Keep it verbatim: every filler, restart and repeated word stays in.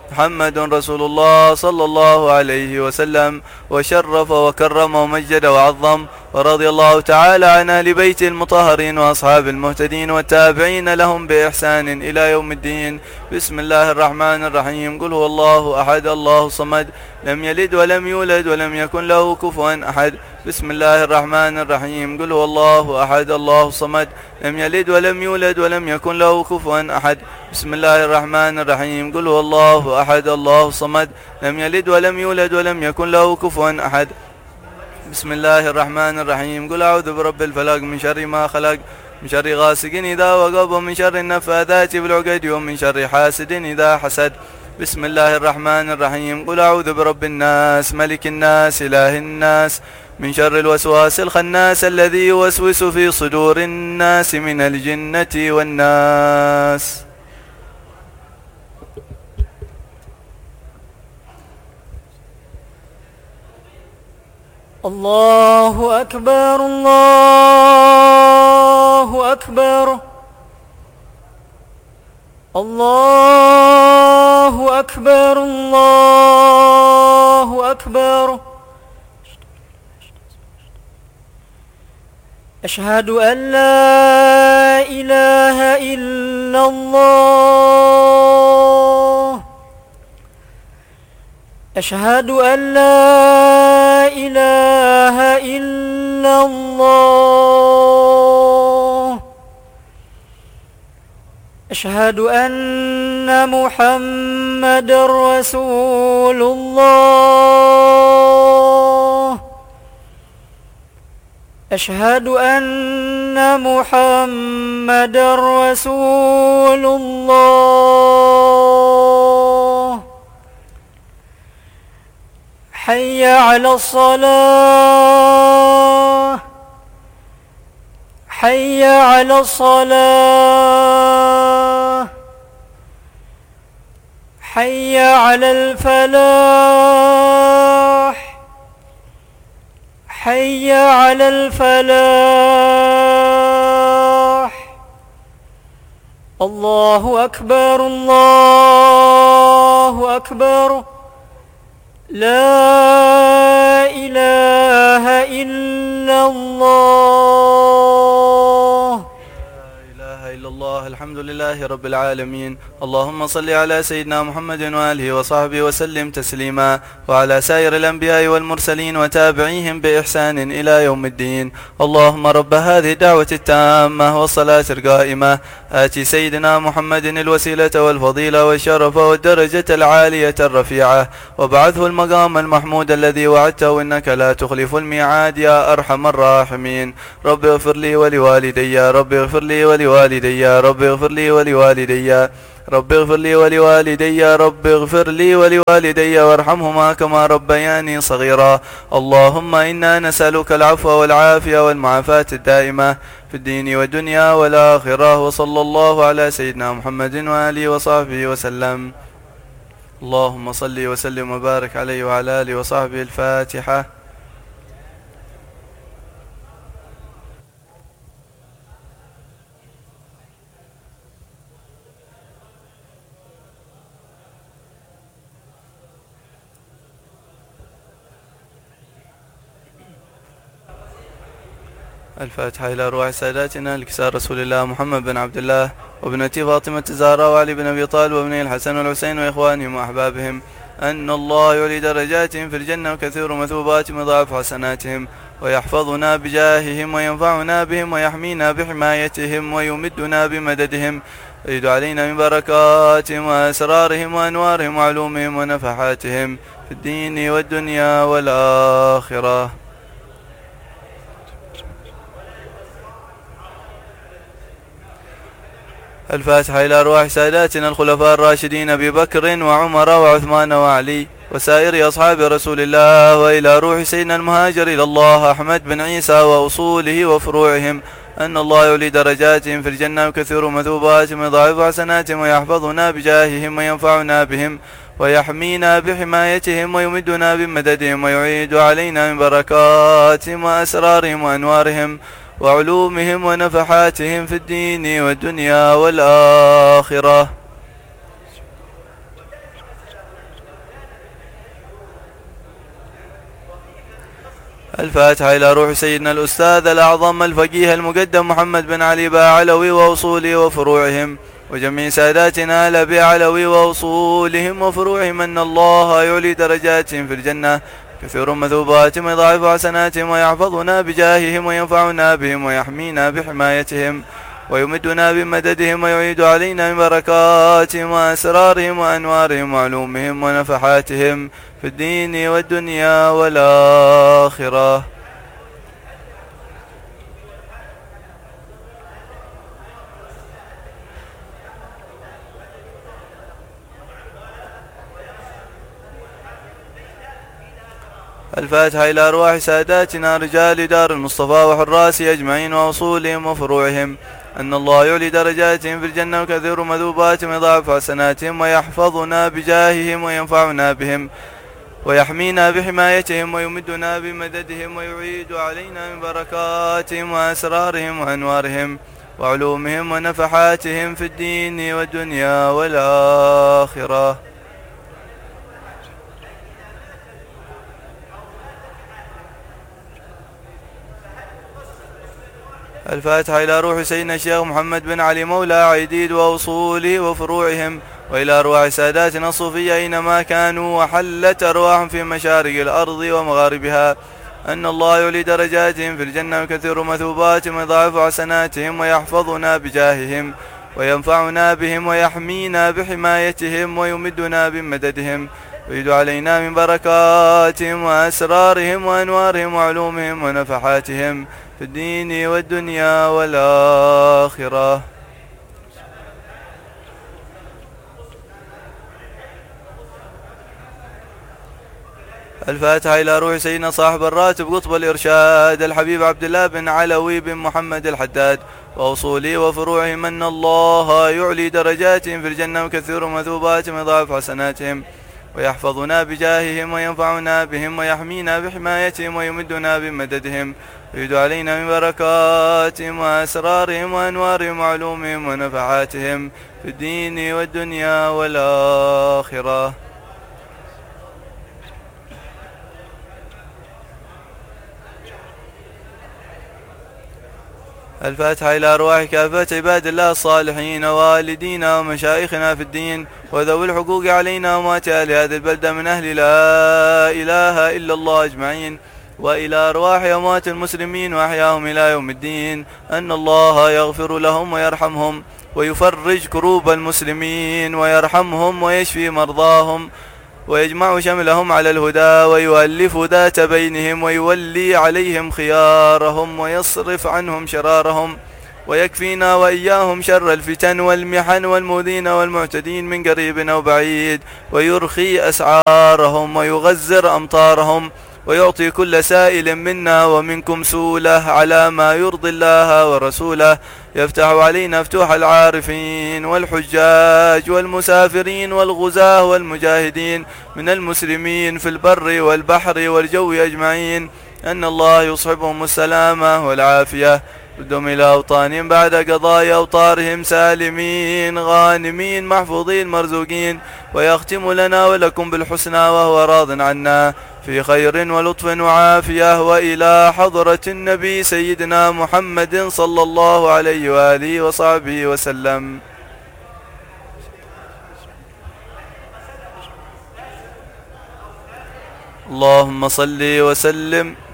محمد رسول الله صلى الله عليه وسلم، وشرف وكرم ومجد وعظم. ورضي الله تعالى عن أهل بيت المطهرين وأصحاب المهتدين والتابعين لهم بإحسان إلى يوم الدين. بسم الله الرحمن الرحيم. قل هو الله أحد الله الصمد، لم يلد ولم يولد ولم يكن له كفوا أحد. بسم الله الرحمن الرحيم. قل هو الله أحد الله الصمد، لم يلد ولم يولد ولم يكن له كفوا أحد. بسم الله الرحمن الرحيم. قل هو الله أحد الله الصمد، لم يلد ولم يولد ولم يكن له كفوا أحد. بسم الله الرحمن الرحيم. قل أعوذ برب الفلق من شر ما خلق، من شر غاسق إذا وقب، ومن شر النفاثات بالعقد، ومن شر حاسد إذا حسد. بسم الله الرحمن الرحيم. قل أعوذ برب الناس ملك الناس إله الناس، من شر الوسواس الخناس الذي يوسوس في صدور الناس من الجنة والناس. الله أكبر الله أكبر الله أكبر الله أكبر. أشهد أن لا إله إلا الله، أشهد أن لا إله إلا الله، أشهد أن محمدًا رسول الله، أشهد أن محمدًا رسول الله. حي على الصلاة، حي على الصلاة، حي على الفلاح، حي على الفلاح. الله أكبر الله أكبر، لا إله إلا الله. الله. الحمد لله رب العالمين. اللهم صل على سيدنا محمد وآله وصحبه وسلم تسليما، وعلى سائر الأنبياء والمرسلين وتابعيهم بإحسان إلى يوم الدين. اللهم رب هذه الدعوة التامة والصلاة القائمة، آتي سيدنا محمد الوسيلة والفضيلة والشرف والدرجة العالية الرفيعة، وابعثه المقام المحمود الذي وعدته إنك لا تخلف الميعاد يا أرحم الراحمين. رب اغفر لي ولوالدي، رب اغفر لي ولوالدي، رب اغفر لي ولوالدي، رب اغفر لي ولوالدي، رب اغفر لي ولوالدي وارحمهما كما ربياني صغيرا. اللهم إنا نسألك العفو والعافية والمعافاة الدائمة في الدين والدنيا والآخرة. وصلى الله على سيدنا محمد وآله وصحبه وسلم. اللهم صل وسلم وبارك عليه وعلى آله وصحبه. الفاتحة. الفاتحة إلى أرواح ساداتنا لكسار رسول الله محمد بن عبد الله وابنته فاطمة الزهراء وعلي بن أبي طالب وابنه الحسن والحسين وإخوانهم وأحبابهم، أن الله يعلي درجاتهم في الجنة وكثير مثوباتهم وضاعف حسناتهم، ويحفظنا بجاههم وينفعنا بهم ويحمينا بحمايتهم ويمدنا بمددهم، ويزيد علينا من بركاتهم وأسرارهم وأنوارهم وعلومهم ونفحاتهم في الدين والدنيا والآخرة. الفاتحة إلى أرواح ساداتنا الخلفاء الراشدين أبي بكر وعمر وعثمان وعلي وسائر أصحاب رسول الله، وإلى روح سيدنا المهاجر إلى الله أحمد بن عيسى وأصوله وفروعهم، أن الله يولي درجاتهم في الجنة وكثير مثوباتهم ويضاعف حسناتهم ويحفظنا بجاههم وينفعنا بهم ويحمينا بحمايتهم ويمدنا بمددهم ويعيد علينا من بركاتهم وأسرارهم وأنوارهم وعلومهم ونفحاتهم في الدين والدنيا والآخرة. الفاتحة إلى روح سيدنا الأستاذ الأعظم الفقيه المقدم محمد بن علي باعلوي وأصوله وفروعهم، وجميع ساداتنا آل باعلوي وأصولهم وفروعهم، أن الله يعلي درجاتهم في الجنة، كثير مثوباتهم ويضاعف حسناتهم، ويحفظنا بجاههم وينفعنا بهم ويحمينا بحمايتهم ويمدنا بمددهم، ويعيد علينا من بركاتهم وأسرارهم وأنوارهم وعلومهم ونفحاتهم في الدين والدنيا والآخرة. الفاتحة إلى أرواح ساداتنا رجال دار المصطفى وحراس أجمعين وأصولهم وفروعهم، أن الله يعلي درجاتهم في الجنة، وكثير مذوباتهم ويضاعف حسناتهم، ويحفظنا بجاههم وينفعنا بهم ويحمينا بحمايتهم ويمدنا بمددهم، ويعيد علينا من بركاتهم وأسرارهم وأنوارهم وعلومهم ونفحاتهم في الدين والدنيا والآخرة. الفاتحة إلى روح سيدنا الشيخ محمد بن علي مولى عيديد وأصوله وفروعهم، وإلى أرواح ساداتنا الصوفية أينما كانوا، وحلت أرواحهم في مشارق الأرض ومغاربها، أن الله يعلي درجاتهم في الجنة، وكثير مثوباتهم ويضاعف حسناتهم، ويحفظنا بجاههم وينفعنا بهم ويحمينا بحمايتهم ويمدنا بمددهم، ويعيد علينا من بركاتهم وأسرارهم وأنوارهم وعلومهم ونفحاتهم في الدين والدنيا والآخرة. الفاتحة إلى روح سيدنا صاحب الراتب قطب الإرشاد الحبيب عبد الله بن علوي بن محمد الحداد وأصوله وفروعهم، أن الله يعلي درجاتهم في الجنة، وكثير مثوباتهم ويضاعف حسناتهم، ويحفظنا بجاههم وينفعنا بهم ويحمينا بحمايتهم ويمدنا بمددهم، ويعيد علينا من بركاتهم وأسرارهم وأنوارهم وعلومهم ونفحاتهم في الدين والدنيا والآخرة. الفاتحة إلى أرواح كافة عباد الله الصالحين ووالدينا ومشايخنا في الدين وذوي الحقوق علينا وأموات أهل هذه البلدة من أهل لا إله إلا الله أجمعين، وإلى أرواح أموات المسلمين وأحياهم إلى يوم الدين، أن الله يغفر لهم ويرحمهم ويفرج كروب المسلمين ويرحمهم ويشفي مرضاهم ويجمع شملهم على الهدى ويؤلف ذات بينهم ويولي عليهم خيارهم ويصرف عنهم شرارهم، ويكفينا وإياهم شر الفتن والمحن والمؤذين والمعتدين من قريب أو بعيد، ويرخي أسعارهم ويغزر أمطارهم، ويعطي كل سائل منا ومنكم سؤله على ما يرضي الله ورسوله، يفتح علينا فتوح العارفين والحجاج والمسافرين والغزاة والمجاهدين من المسلمين في البر والبحر والجو أجمعين، أن الله يصحبهم السلامة والعافية، ردهم إلى أوطانهم بعد قضاء أوطارهم سالمين غانمين محفوظين مرزوقين، ويختم لنا ولكم بالحسنى وهو راض عنا في خير ولطف وعافية، وإلى حضرة النبي سيدنا محمد صلى الله عليه وآله وصحبه وسلم. اللهم صل وسلم